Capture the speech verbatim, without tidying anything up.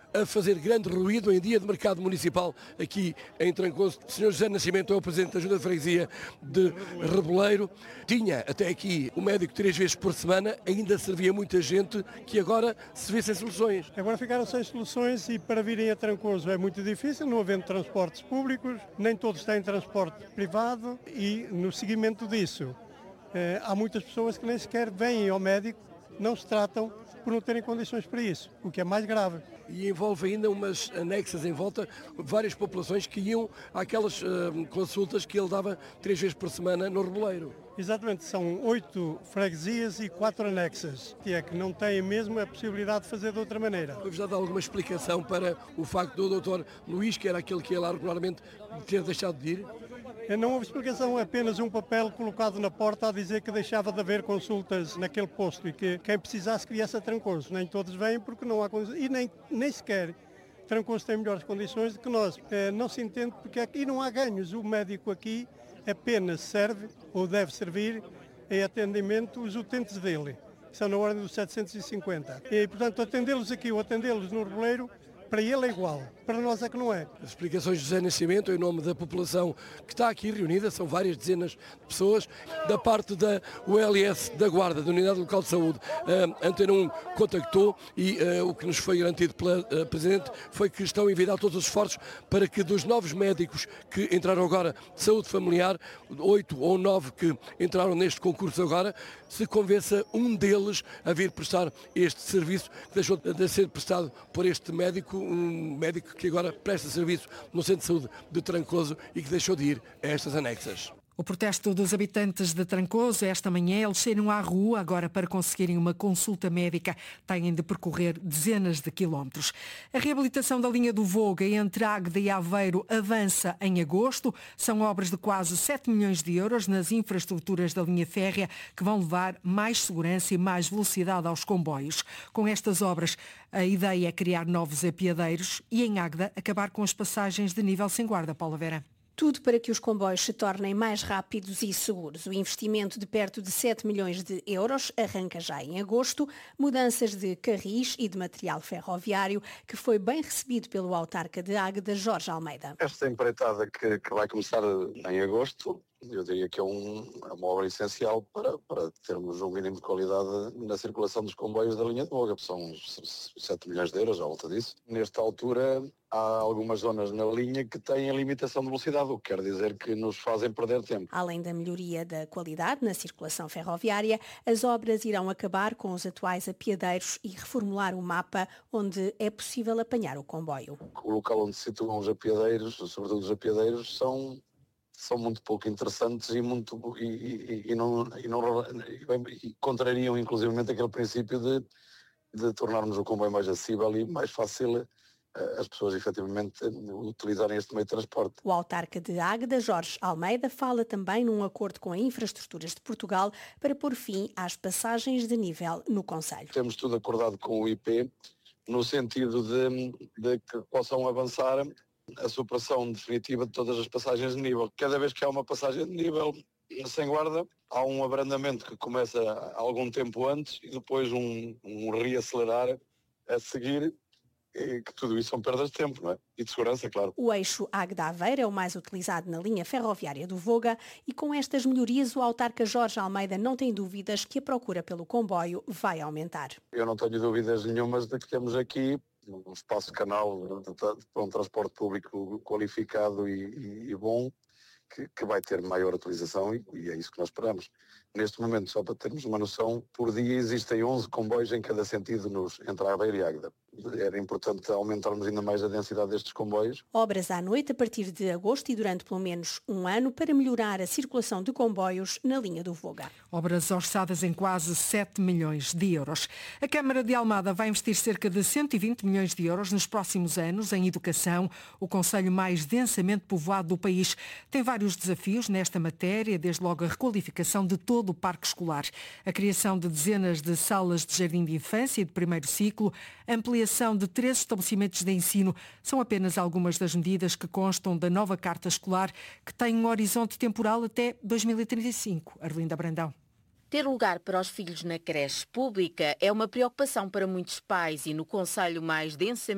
a fazer grande ruído em dia de mercado municipal aqui em Trancoso. O senhor José Nascimento é o presidente da Junta de Freguesia de Reboleiro. Tinha até aqui o médico três vezes por semana, ainda servia muita gente que agora se vê sem soluções. Agora ficaram sem soluções e para virem a Trancoso é muito difícil, não havendo transportes públicos, nem todos têm transporte privado e no seguimento disso eh, há muitas pessoas que nem sequer vêm ao médico, não se tratam por não terem condições para isso, o que é mais grave. E envolve ainda umas anexas em volta, várias populações que iam àquelas uh, consultas que ele dava três vezes por semana no Reboleiro. Exatamente, são oito freguesias e quatro anexas, que é que não têm mesmo a possibilidade de fazer de outra maneira. Foi-vos dado alguma explicação para o facto do doutor Luís, que era aquele que ia lá regularmente, ter deixado de ir? Não houve explicação, apenas um papel colocado na porta a dizer que deixava de haver consultas naquele posto e que quem precisasse viesse a Trancoso. Nem todos vêm porque não há condições, e nem, nem sequer Trancoso tem melhores condições do que nós. Não se entende porque aqui não há ganhos. O médico aqui apenas serve, ou deve servir, em atendimento os utentes dele. São na ordem dos setecentos e cinquenta. E, portanto, atendê-los aqui ou atendê-los no Reboleiro, para ele é igual, para nós é que não é. As explicações de José Nascimento, em nome da população que está aqui reunida, são várias dezenas de pessoas, da parte da U L S da Guarda, da Unidade Local de Saúde, a Antena um contactou e uh, o que nos foi garantido pela uh, Presidente foi que estão a envidar todos os esforços para que dos novos médicos que entraram agora de saúde familiar, oito ou nove que entraram neste concurso agora, se convença um deles a vir prestar este serviço que deixou de ser prestado por este médico, um médico que agora presta serviço no Centro de Saúde de Trancoso e que deixou de ir a estas anexas. O protesto dos habitantes de Trancoso esta manhã, eles saíram à rua agora para conseguirem uma consulta médica. Têm de percorrer dezenas de quilómetros. A reabilitação da linha do Voga entre Águeda e Aveiro avança em agosto. São obras de quase sete milhões de euros nas infraestruturas da linha férrea que vão levar mais segurança e mais velocidade aos comboios. Com estas obras, a ideia é criar novos apiadeiros e em Águeda acabar com as passagens de nível sem guarda. Paula Vera. Tudo para que os comboios se tornem mais rápidos e seguros. O investimento de perto de sete milhões de euros arranca já em agosto. Mudanças de carris e de material ferroviário, que foi bem recebido pelo autarca de Águeda, Jorge Almeida. Esta empreitada que, que vai começar em agosto, eu diria que é, um, é uma obra essencial para, para termos um mínimo de qualidade na circulação dos comboios da linha de Voga. São sete milhões de euros, à volta disso. Nesta altura, há algumas zonas na linha que têm a limitação de velocidade, o que quer dizer que nos fazem perder tempo. Além da melhoria da qualidade na circulação ferroviária, as obras irão acabar com os atuais apiadeiros e reformular o mapa onde é possível apanhar o comboio. O local onde se situam os apiadeiros, sobretudo os apiadeiros, são... são muito pouco interessantes e, muito, e, e, e, não, e, não, e contrariam inclusivamente aquele princípio de, de tornarmos o comboio mais acessível e mais fácil as pessoas efetivamente utilizarem este meio de transporte. O autarca de Águeda, Jorge Almeida, fala também num acordo com a Infraestruturas de Portugal para pôr fim às passagens de nível no concelho. Temos tudo acordado com o I P no sentido de, de que possam avançar a supressão definitiva de todas as passagens de nível. Cada vez que há uma passagem de nível sem guarda, há um abrandamento que começa algum tempo antes e depois um, um reacelerar a seguir, e que tudo isso são perdas de tempo, não é? E de segurança, claro. O eixo Águeda-Aveiro é o mais utilizado na linha ferroviária do Voga e com estas melhorias o autarca Jorge Almeida não tem dúvidas que a procura pelo comboio vai aumentar. Eu não tenho dúvidas nenhumas de que temos aqui um espaço canal para um transporte público qualificado e, e, e bom, que, que vai ter maior utilização e, e é isso que nós esperamos. Neste momento, só para termos uma noção, por dia existem onze comboios em cada sentido nos, entre Aveiro e Águeda. Era importante aumentarmos ainda mais a densidade destes comboios. Obras à noite a partir de agosto e durante pelo menos um ano para melhorar a circulação de comboios na linha do Voga. Obras orçadas em quase sete milhões de euros. A Câmara de Almada vai investir cerca de cento e vinte milhões de euros nos próximos anos em educação, o concelho mais densamente povoado do país. Tem vários desafios nesta matéria, desde logo a requalificação de todo o parque escolar, a criação de dezenas de salas de jardim de infância e de primeiro ciclo, a ampliação de três estabelecimentos de ensino. São apenas algumas das medidas que constam da nova Carta Escolar, que tem um horizonte temporal até dois mil e trinta e cinco. Arlinda Brandão. Ter lugar para os filhos na creche pública é uma preocupação para muitos pais e no concelho mais densamente